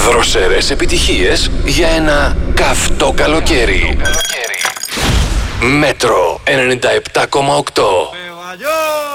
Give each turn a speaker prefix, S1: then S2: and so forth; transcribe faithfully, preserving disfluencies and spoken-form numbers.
S1: Δροσερές επιτυχίες για ένα καυτό καλοκαίρι. Μέτρο ενενήντα επτά κόμμα οκτώ.